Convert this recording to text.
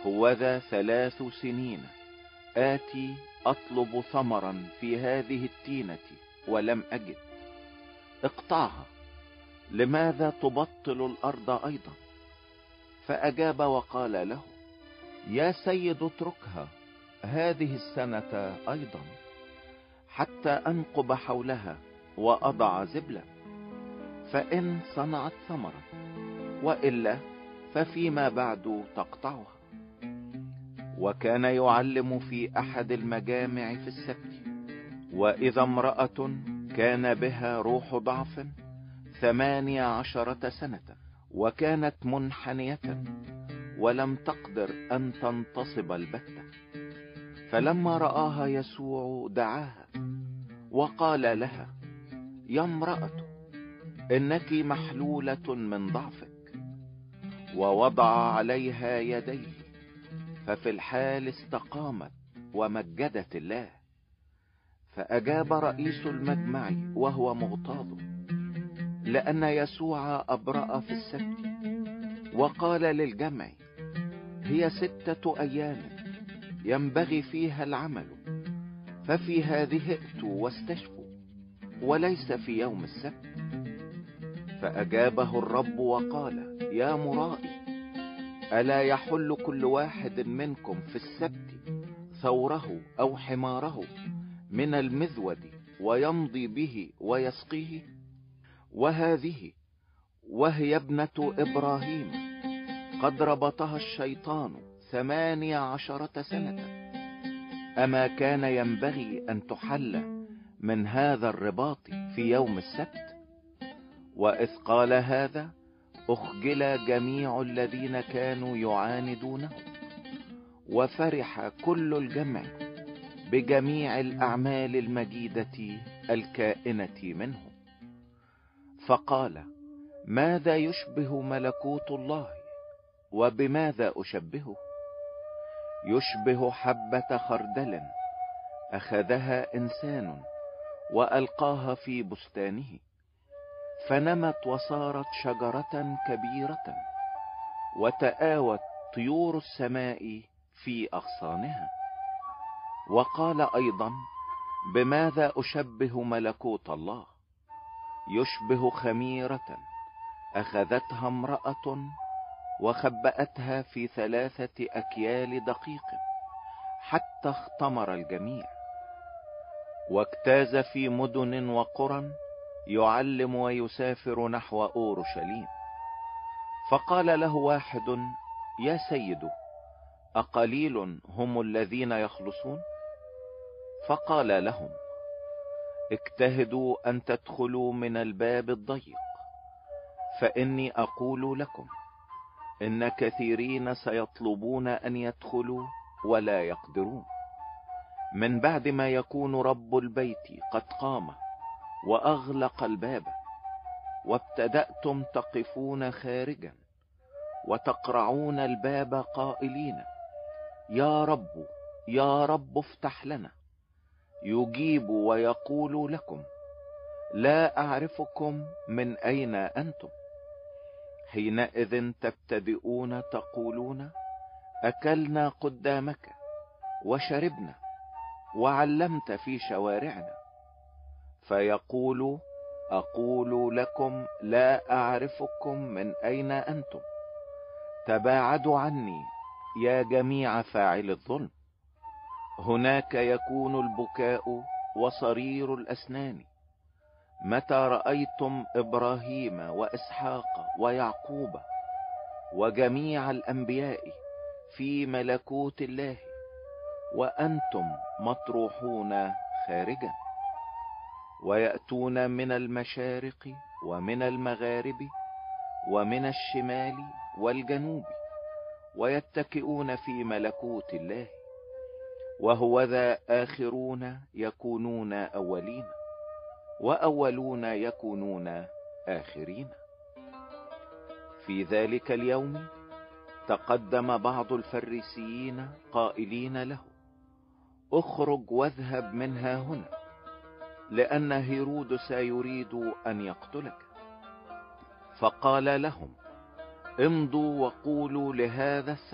هوذا 3 سنين آتي أطلب ثمرا في هذه التينة ولم أجد، اقطعها، لماذا تبطل الأرض أيضا؟ فأجاب وقال له: يا سيد اتركها هذه السنة أيضا، حتى أنقب حولها وأضع زبلا، فإن صنعت ثمرا، وإلا ففيما بعد تقطعها. وكان يعلم في أحد المجامع في السبت، وإذا امرأة كان بها روح ضعف 18 سنة، وكانت منحنية ولم تقدر أن تنتصب البتة. فلما رآها يسوع دعاها وقال لها: يا امرأة، إنك محلولة من ضعفك. ووضع عليها يديه، ففي الحال استقامت ومجدت الله. فأجاب رئيس المجمع وهو مغتاظ، لأن يسوع أبرأ في السبت، وقال للجمع: هي 6 أيام ينبغي فيها العمل، ففي هذه ائتوا واستشفوا، وليس في يوم السبت. فأجابه الرب وقال: يا مرائي، ألا يحل كل واحد منكم في السبت ثوره أو حماره من المذود ويمضي به ويسقيه؟ وهذه وهي ابنة إبراهيم قد ربطها الشيطان 18 سنة، أما كان ينبغي أن تحل من هذا الرباط في يوم السبت؟ وإذ قال هذا أخجل جميع الذين كانوا يعاندونه، وفرح كل الجمع بجميع الأعمال المجيدة الكائنة منه. فقال: ماذا يشبه ملكوت الله؟ وبماذا أشبهه؟ يشبه حبة خردل أخذها إنسان وألقاها في بستانه، فنمت وصارت شجرة كبيرة، وتآوت طيور السماء في أغصانها. وقال أيضا: بماذا أشبه ملكوت الله؟ يشبه خميرة أخذتها امرأة وخبأتها في 3 أكيال دقيق حتى اختمر الجميع. واجتاز في مدن وقرى يعلم ويسافر نحو أورشليم. فقال له واحد: يا سيد، أقليل هم الذين يخلصون؟ فقال لهم: اجتهدوا أن تدخلوا من الباب الضيق، فإني أقول لكم إن كثيرين سيطلبون أن يدخلوا ولا يقدرون. من بعد ما يكون رب البيت قد قام وأغلق الباب، وابتدأتم تقفون خارجا وتقرعون الباب قائلين: يا رب، يا رب، افتح لنا، يجيب ويقول لكم: لا أعرفكم، من أين أنتم؟ حينئذ تبتدئون تقولون: أكلنا قدامك وشربنا وعلمت في شوارعنا. فيقول: أقول لكم لا أعرفكم، من أين أنتم؟ تباعدوا عني يا جميع فاعل الظلم. هناك يكون البكاء وصرير الأسنان، متى رأيتم إبراهيم وإسحاق ويعقوب وجميع الأنبياء في ملكوت الله، وأنتم مطروحون خارجا. ويأتون من المشارق ومن المغارب ومن الشمال والجنوب، ويتكئون في ملكوت الله. وهوذا آخرون يكونون أولين، وأولون يكونون آخرين. في ذلك اليوم تقدم بعض الفريسيين قائلين له: اخرج واذهب منها هنا، لأن هيرودس يريد أن يقتلك. فقال لهم: امضوا وقولوا لهذا